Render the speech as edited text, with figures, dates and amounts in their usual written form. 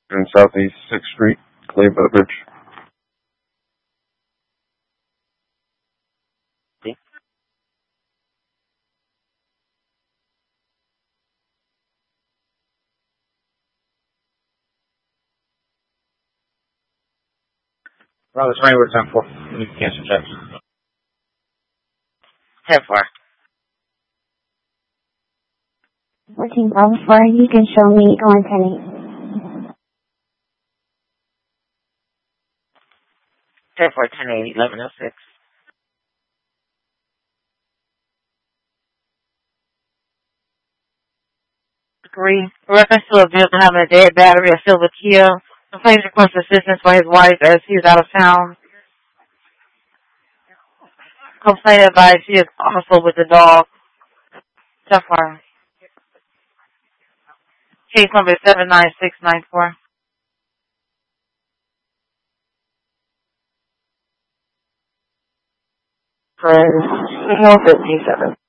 in Southeast 6th Street, Clay Buttridge. Around the 20 we're 10-4. You can cancel checks. 10-4. 14 Bravo 4, you can show me on 10-8. 10-4, 10-8, 11-06. Three. Reference to a vehicle having a dead battery, a silver Kia. Complaints request assistance for his wife as he is out of town. Complaint advised she is also with the dog. 10-4. Case number 79694. Signal 57.